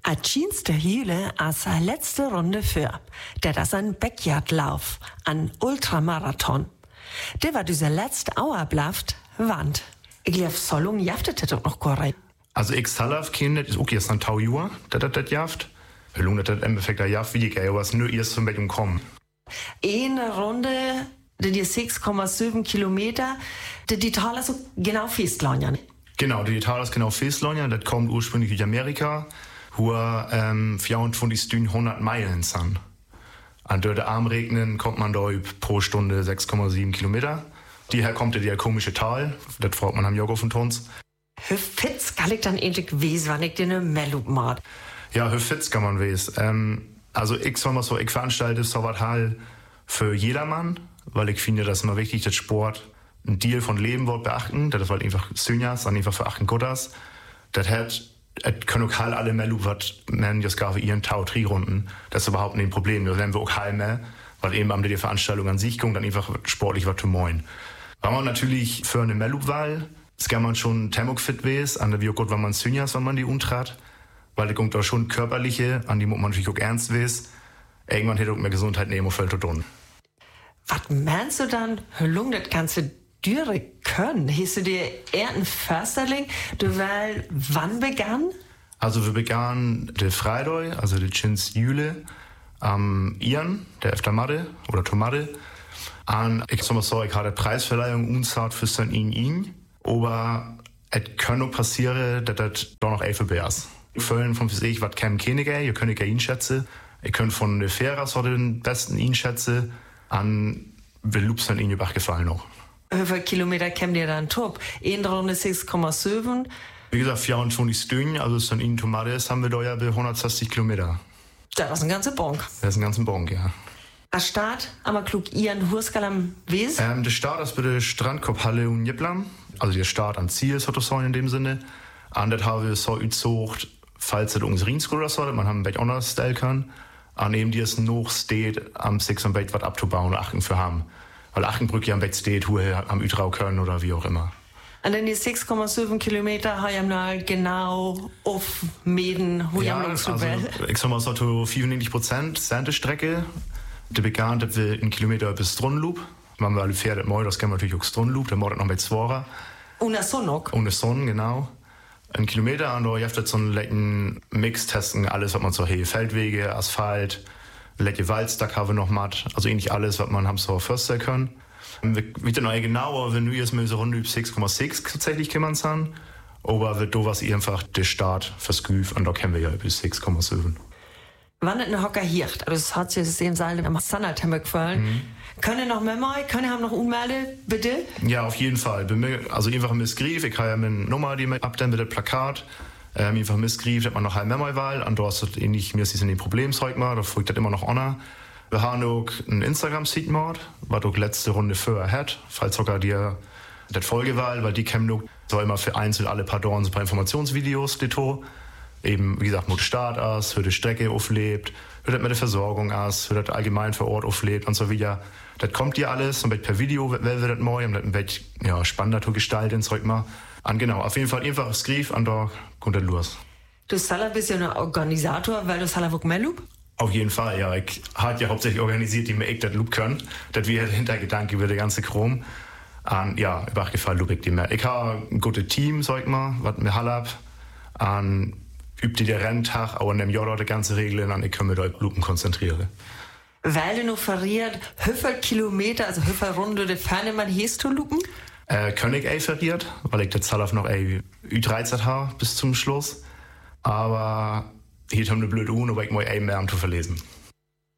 Atschienste Jüle als letzte Runde für. Das ist ein Backyardlauf, ein Ultramarathon. Der war diese letzte Auer blaft, Wand. Ich glaube, so lange jaftet das noch korrekt. Also ich salaf kenne, das ist auch erst ein Taujuhr, das jaft. Wie lange das im Endeffekt jaft, wie ich was nur erst zum Bett kommen. Eine Runde, die 6,7 Kilometer, die Tal ist so genau festlagern. Genau, die Tal ist genau festlagern, das kommt ursprünglich aus Amerika, wo 24 Stunden 100 Meilen sind. An der Armregnen kommt man da pro Stunde 6,7 Kilometer. Hierher kommt der komische Tal, das fragt man am Jogger von Tons. Wie fit kann ich dann endlich wissen, wenn ich den Mellup mache? Ja, wie fit kann man wissen. Also ich veranstalte so was halt für jedermann, weil ich finde, dass immer wichtig, dass Sport ein Deal von Leben wird beachten. Das ist halt einfach Synjas, dann einfach für achten Gottes. Das können auch alle Mellup, was man jetzt gar für ihren Tau-Tri-Runden. Das ist überhaupt nicht ein Problem. Das lernen wir auch mehr, weil eben am die Veranstaltung an sich kommt, dann einfach sportlich was zu moin. Wenn man natürlich für eine Mellup-Wahl, das kann man schon thermofit weiß, an der wie auch gut, wenn man Synjas, wenn man die untrat, weil da kommt auch schon körperliche, an die muss man natürlich auch ernst weiß. Irgendwann hätte auch mehr Gesundheit nehmen voll zu tun. Was meinst du dann, wie lange das Ganze Düre können? Hast du dir eher ein Försterling, du weil wann begann? Also wir begannen der Freitag, also der Chins Jüle, am Ian, der Eftermadde oder Tomade. Und ich sag mal so, ich hatte Preisverleihung unzart für sein ihn. Aber es kann auch passieren, dass das doch noch elf ist. Völlen von sich, was kämen Könige, ihr könnt ihn schätzen. Ihr könnt von der Fähre so den besten ihn schätzen. An wie Loops dann ihn über gefallen noch. Wie viele Kilometer kämen ihr dann top? Eine Runde 6,7. Wie gesagt, 24 Stunden, also so in Tomades haben wir da ja bei 160 Kilometer. Das ist ein ganzer Bonk. Das ist ein ganzer Bonk, ja. Der Start, aber klug ihren Hurskal am Wes? Der Start ist bei der Strandkorbhalle und Jiplam. Also der Start an Ziel ist so in dem Sinne. Und das haben wir so gezogen, falls das uns Rienskola soll, man haben ein bisschen anders stellen kann. An eben die es noch steht, am 6 am Bett was abzubauen und achten für haben. Weil Achenbrück ja am Bett steht, wo er am Ütrau können oder wie auch immer. Und dann die 6,7 Kilometer haben wir genau auf Mäden, wo ja, also, ich sag mal so, 94% sind die Strecke. Der begann, dass wir einen Kilometer bis Strunloop. Wenn wir alle Pferde mal, das kann man natürlich auch Strunloop, dann macht noch mit Zwara. Ohne Sonne auch. Ohne Sonne, genau. Ein Kilometer, und da habt ihr so einen leckeren Mix testen, alles, was man so hey, Feldwege, Asphalt, leckere Waldstack haben wir noch matt, also eigentlich alles, was man haben so förstern können. Wir wissen noch genauer, wenn wir jetzt mal so Runde 6,6 tatsächlich kümmern sind, aber wird da was einfach der Start versküft und da kennen wir ja bis 6,7. Wann ein Hocker hier, das hat sich sehen Seil am Sannertemmer gefallen. Können noch mehr mal, können haben noch Ummelde, bitte? Ja, auf jeden Fall. Also einfach ein Missgriff, ich habe ja meine Nummer, die mir abdämmt mit dem Plakat. Einfach Missgriff, dass man noch ein Mehrmalwahl, und da ist das ähnlich, mir ist das ein Problem, sag mal, da folgt das immer noch an. Wir haben auch einen Instagram-Seed gemacht, was auch letzte Runde vorher hat, falls sogar dir das Folgewahl, weil die kämen auch so immer für einzeln alle Pardon, so ein paar Informationsvideos, die to. Eben, wie gesagt, wo der Start aus, wie die Strecke auflebt, wie das mit der Versorgung aus, wie das allgemein vor Ort auflebt und so wieder. Das kommt dir alles, und per Video, weil wir das mal, und das ein bisschen, ja, spannender zu gestalten, sag mal. Und genau, auf jeden Fall einfach Skrif, und da kommt das los. Du Salah bist ja ein Organisator, weil du Salah auch mehr Loop? Auf jeden Fall, ja. Ich habe ja hauptsächlich organisiert, die mir echt das Loop können. Das wäre der Hintergedanke über der ganze Chrom. Und ja, über Gefallen loop ich die mehr. Ich habe ein gutes Team, sag mal, was mir hab. Und übte der Renntag, auch in dem Jahr die ganze Regeln, und ich kann mich da auf Loopen konzentrieren. Weil du noch verriert, wie viele Kilometer, also wie viele Runde der Ferne man hieß zu loopen? König verriert, weil ich das Zahl noch Ü13 habe bis zum Schluss. Aber hier haben wir blöd aber ich muss mehr zu verlesen.